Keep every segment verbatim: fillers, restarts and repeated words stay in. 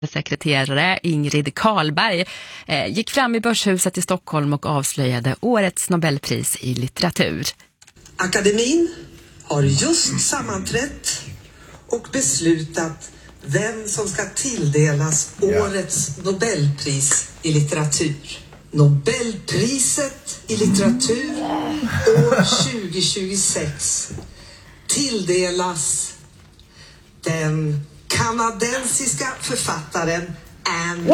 sekreterare Ingrid Karlberg eh, gick fram i Börshuset i Stockholm och avslöjade årets Nobelpris i litteratur. Akademin har just sammanträtt och beslutat vem som ska tilldelas årets Nobelpris i litteratur. Nobelpriset i litteratur år tjugo tjugosex tilldelas den kanadensiska författaren Anne...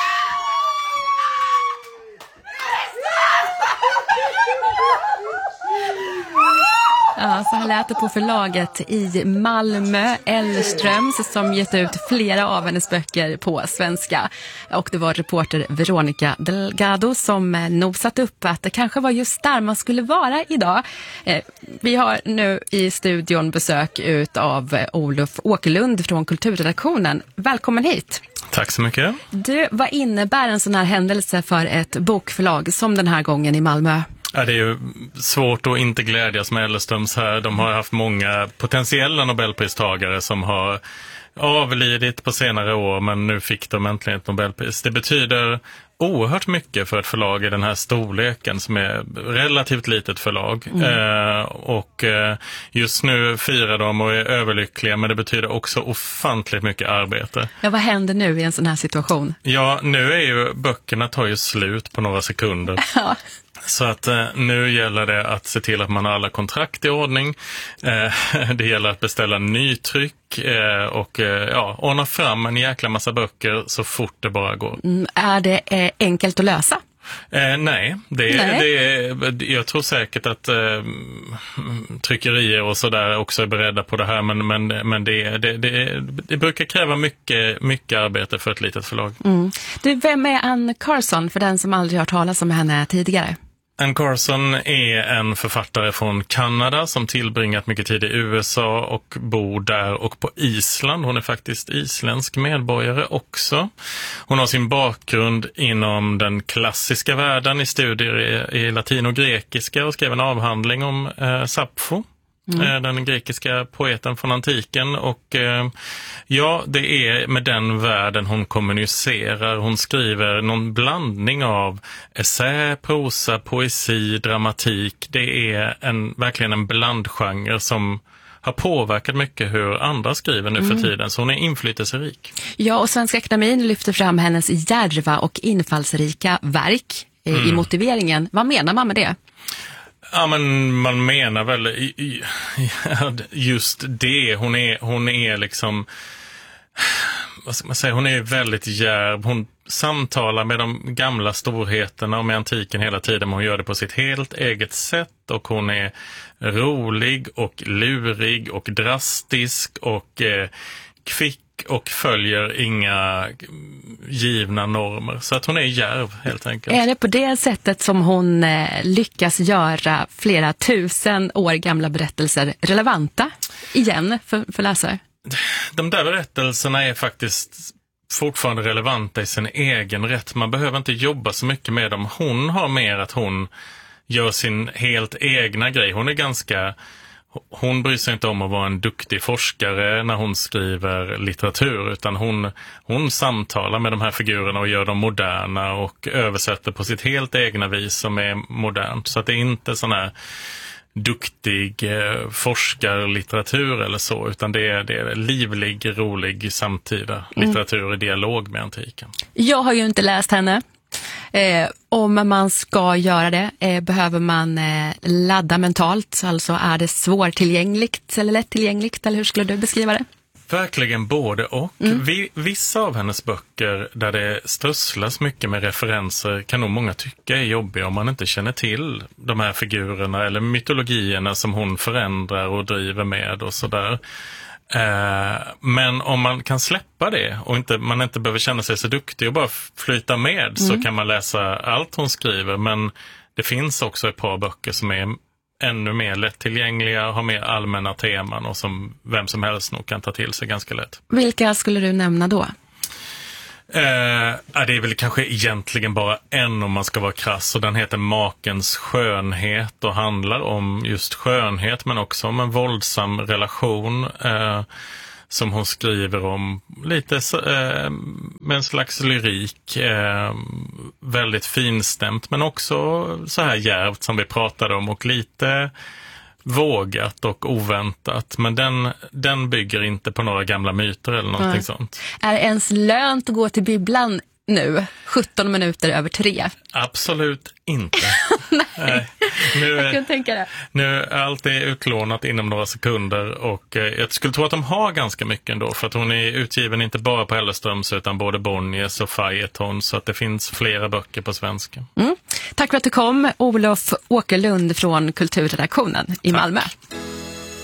Ja, så här lät det på förlaget i Malmö, Ellerströms, som gett ut flera av hennes böcker på svenska. Och det var reporter Veronica Delgado som nosat upp att det kanske var just där man skulle vara idag. Vi har nu i studion besök ut av Olof Åkerlund från Kulturredaktionen. Välkommen hit. Tack så mycket. Du, vad innebär en sån här händelse för ett bokförlag som den här gången i Malmö? Ja, det är ju svårt att inte glädjas med Ellerströms här. De har haft många potentiella Nobelpristagare som har avlidit på senare år, men nu fick de äntligen ett Nobelpris. Det betyder oerhört mycket för ett förlag i den här storleken som är relativt litet förlag. Mm. Eh, och eh, just nu firar de och är överlyckliga, men det betyder också ofantligt mycket arbete. Ja, vad händer nu i en sån här situation? Ja, nu är ju böckerna tar ju slut på några sekunder. Ja. Så att eh, nu gäller det att se till att man har alla kontrakt i ordning. Eh, det gäller att beställa nytryck eh, och eh, ja, ordna fram en jäkla massa böcker så fort det bara går. Mm, är det eh, enkelt att lösa? Eh, nej, det, nej. Det är, jag tror säkert att eh, tryckerier och sådär också är beredda på det här, men, men, men det, det, det, det brukar kräva mycket, mycket arbete för ett litet förlag. Mm. Du, vem är Anne Carson för den som aldrig har talat om henne tidigare? Anne Carson är en författare från Kanada som tillbringat mycket tid i U S A och bor där och på Island. Hon är faktiskt isländsk medborgare också. Hon har sin bakgrund inom den klassiska världen i studier i, i latin och grekiska och skrev en avhandling om eh, Sappho. Mm. Den grekiska poeten från antiken, och eh, ja, det är med den världen hon kommunicerar. Hon skriver någon blandning av essä, prosa, poesi, dramatik. Det är en, verkligen en blandgenre som har påverkat mycket hur andra skriver nu för mm. tiden, så hon är inflytelserik. Ja, och Svenska Akademin lyfter fram hennes djärva och infallsrika verk eh, mm. i motiveringen. Vad menar man med det? Ja, men man menar väl just det. Hon är, hon är liksom, vad ska man säga, hon är väldigt djärv. Hon samtalar med de gamla storheterna och med antiken hela tiden, men hon gör det på sitt helt eget sätt, och hon är rolig och lurig och drastisk och eh, kvick och följer inga givna normer. Så att hon är djärv helt enkelt. Är det på det sättet som hon eh, lyckas göra flera tusen år gamla berättelser relevanta igen för, för läsare? De där berättelserna är faktiskt fortfarande relevanta i sin egen rätt. Man behöver inte jobba så mycket med dem. Hon har mer att hon gör sin helt egna grej. Hon är ganska... Hon bryr sig inte om att vara en duktig forskare när hon skriver litteratur, utan hon, hon samtalar med de här figurerna och gör dem moderna och översätter på sitt helt egna vis som är modernt. Så att det är inte sån här duktig eh, forskarlitteratur eller så, utan det är, det är livlig, rolig samtida litteratur mm. i dialog med antiken. Jag har ju inte läst henne. Eh, om man ska göra det eh, behöver man eh, ladda mentalt, alltså är det svårtillgängligt eller lättillgängligt, eller hur skulle du beskriva det? Verkligen både och. Mm. Vi, vissa av hennes böcker där det strösslas mycket med referenser kan nog många tycka är jobbiga om man inte känner till de här figurerna eller mytologierna som hon förändrar och driver med och sådär. Eh, men om man kan släppa det och inte, man inte behöver känna sig så duktig och bara flyta med mm. så kan man läsa allt hon skriver. Men det finns också ett par böcker som är ännu mer lättillgängliga och har mer allmänna teman och som vem som helst nog kan ta till sig ganska lätt. Vilka skulle du nämna då? Eh, det är väl kanske egentligen bara en om man ska vara krass, och den heter Makens skönhet och handlar om just skönhet men också om en våldsam relation. Eh, som hon skriver om lite eh, med en slags lyrik, eh, väldigt finstämt men också så här djärvt som vi pratade om och lite vågat och oväntat, men den, den bygger inte på några gamla myter eller någonting mm. sånt. Är det ens lönt att gå till bibblan nu, sjutton minuter över tre? Absolut inte. Nej, Nej. Nu, jag kan tänka det. Nu är allt är utlånat inom några sekunder och eh, jag skulle tro att de har ganska mycket ändå, för att hon är utgiven inte bara på Hellströms utan både Bonniers och Feuilleton, så att det finns flera böcker på svenska. Mm. Tack för att du kom, Olof Åkerlund från Kulturredaktionen i Tack. Malmö.